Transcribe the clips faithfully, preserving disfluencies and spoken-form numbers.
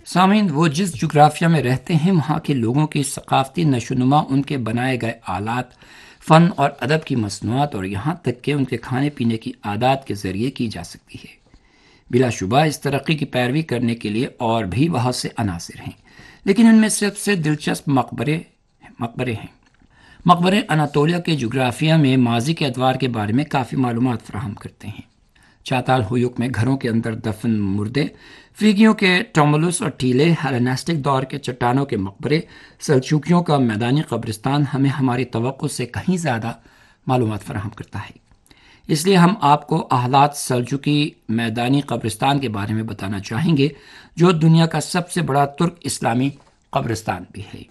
سامعین، وہ جس جغرافیہ میں رہتے ہیں وہاں کے لوگوں کی ثقافتی نشو و نما ان کے بنائے گئے آلات، فن اور ادب کی مصنوعات اور یہاں تک کہ ان کے کھانے پینے کی عادات کے ذریعے کی جا سکتی ہے۔ بلا شبہ اس ترقی کی پیروی کرنے کے لیے اور بھی بہت سے عناصر ہیں، لیکن ان میں سب سے دلچسپ مقبرے مقبرے ہیں۔ مقبرے اناطولیہ کے جغرافیہ میں ماضی کے ادوار کے بارے میں کافی معلومات فراہم کرتے ہیں۔ چاتال ہویوک میں گھروں کے اندر دفن مردے، فریگیوں کے ٹومولوس اور ٹیلے، ہیلینسٹک دور کے چٹانوں کے مقبرے، سلجوکیوں کا میدانی قبرستان ہمیں ہماری توقع سے کہیں زیادہ معلومات فراہم کرتا ہے۔ اس لیے ہم آپ کو احلات سلجوکی میدانی قبرستان کے بارے میں بتانا چاہیں گے، جو دنیا کا سب سے بڑا ترک اسلامی قبرستان بھی ہے۔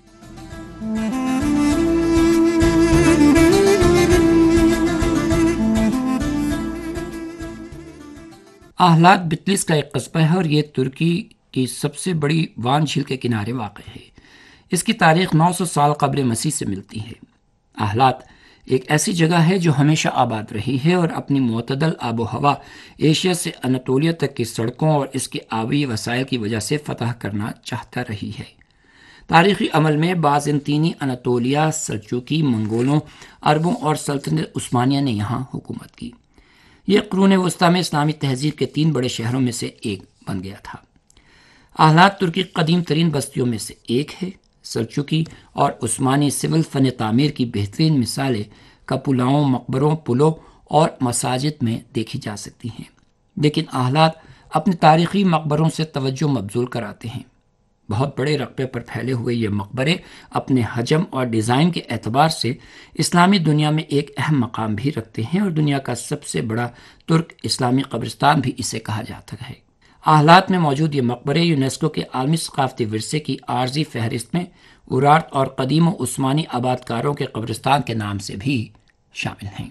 احلات بطلس کا ایک قصبہ ہے اور یہ ترکی کی سب سے بڑی وان جھیل کے کنارے واقع ہے۔ اس کی تاریخ نو سو سال قبل مسیح سے ملتی ہے۔ احلات ایک ایسی جگہ ہے جو ہمیشہ آباد رہی ہے اور اپنی معتدل آب و ہوا، ایشیا سے اناطولیہ تک کی سڑکوں اور اس کے آبی وسائل کی وجہ سے فتح کرنا چاہتا رہی ہے۔ تاریخی عمل میں بازنطینی اناطولیہ، سلجوکی، منگولوں، عربوں اور سلطنت عثمانیہ نے یہاں حکومت کی۔ یہ قرون وسطیٰ میں اسلامی تہذیب کے تین بڑے شہروں میں سے ایک بن گیا تھا۔ احلات ترکی قدیم ترین بستیوں میں سے ایک ہے۔ سلجوکی اور عثمانی سول فن تعمیر کی بہترین مثالیں کپولاؤں، مقبروں، پلوں اور مساجد میں دیکھی جا سکتی ہیں، لیکن احلات اپنے تاریخی مقبروں سے توجہ مبذول کراتے ہیں۔ بہت بڑے رقبے پر پھیلے ہوئے یہ مقبرے اپنے حجم اور ڈیزائن کے اعتبار سے اسلامی دنیا میں ایک اہم مقام بھی رکھتے ہیں اور دنیا کا سب سے بڑا ترک اسلامی قبرستان بھی اسے کہا جاتا ہے۔ احلات میں موجود یہ مقبرے یونیسکو کے عالمی ثقافتی ورثے کی عارضی فہرست میں اورارت اور قدیم و عثمانی آبادکاروں کے قبرستان کے نام سے بھی شامل ہیں۔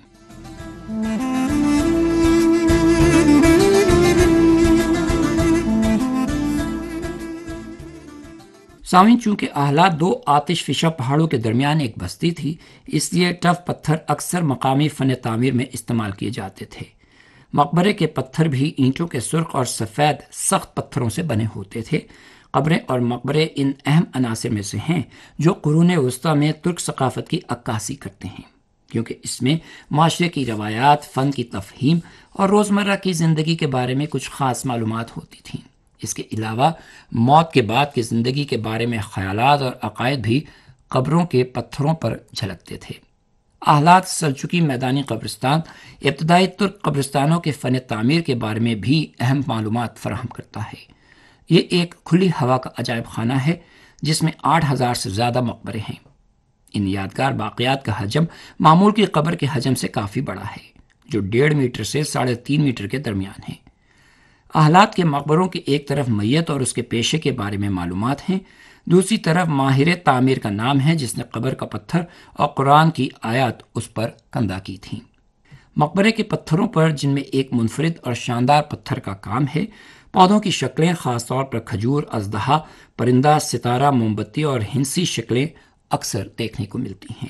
سامعین، چونکہ احلات دو آتش فشاں پہاڑوں کے درمیان ایک بستی تھی، اس لیے ٹف پتھر اکثر مقامی فن تعمیر میں استعمال کیے جاتے تھے۔ مقبرے کے پتھر بھی اینٹوں کے سرخ اور سفید سخت پتھروں سے بنے ہوتے تھے۔ قبریں اور مقبرے ان اہم عناصر میں سے ہیں جو قرون وسطیٰ میں ترک ثقافت کی عکاسی کرتے ہیں، کیونکہ اس میں معاشرے کی روایات، فن کی تفہیم اور روزمرہ کی زندگی کے بارے میں کچھ خاص معلومات ہوتی تھیں۔ اس کے علاوہ موت کے بعد کی زندگی کے بارے میں خیالات اور عقائد بھی قبروں کے پتھروں پر جھلکتے تھے۔ احلات سلجوکی میدانی قبرستان ابتدائی ترک قبرستانوں کے فن تعمیر کے بارے میں بھی اہم معلومات فراہم کرتا ہے۔ یہ ایک کھلی ہوا کا عجائب خانہ ہے جس میں آٹھ ہزار سے زیادہ مقبرے ہیں۔ ان یادگار باقیات کا حجم معمول کی قبر کے حجم سے کافی بڑا ہے، جو ڈیڑھ میٹر سے ساڑھے تین میٹر کے درمیان ہے۔ احلات کے مقبروں کی ایک طرف میت اور اس کے پیشے کے بارے میں معلومات ہیں، دوسری طرف ماہر تعمیر کا نام ہے جس نے قبر کا پتھر اور قرآن کی آیات اس پر کندہ کی تھیں۔ مقبرے کے پتھروں پر، جن میں ایک منفرد اور شاندار پتھر کا کام ہے، پودوں کی شکلیں، خاص طور پر کھجور، اژدہا، پرندہ، ستارہ، موم بتی اور ہندسی شکلیں اکثر دیکھنے کو ملتی ہیں۔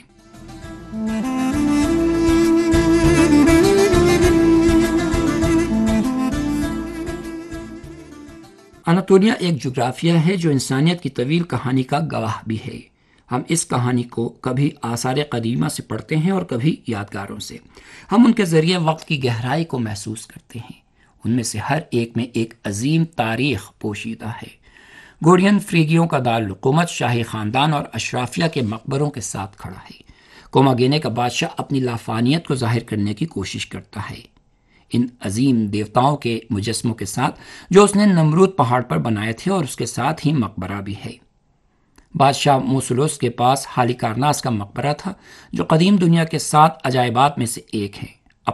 اناطولیہ ایک جغرافیہ ہے جو انسانیت کی طویل کہانی کا گواہ بھی ہے۔ ہم اس کہانی کو کبھی آثار قدیمہ سے پڑھتے ہیں اور کبھی یادگاروں سے۔ ہم ان کے ذریعے وقت کی گہرائی کو محسوس کرتے ہیں۔ ان میں سے ہر ایک میں ایک عظیم تاریخ پوشیدہ ہے۔ گوڑین فریگیوں کا دارالحکومت شاہی خاندان اور اشرافیہ کے مقبروں کے ساتھ کھڑا ہے۔ کوماگینے کا بادشاہ اپنی لافانیت کو ظاہر کرنے کی کوشش کرتا ہے ان عظیم دیوتاؤں کے مجسموں کے ساتھ جو اس نے نمرود پہاڑ پر بنائے تھے، اور اس کے ساتھ ہی مقبرہ بھی ہے۔ بادشاہ موسولوس کے پاس ہالی کارناس کا مقبرہ تھا جو قدیم دنیا کے سات عجائبات میں سے ایک ہے۔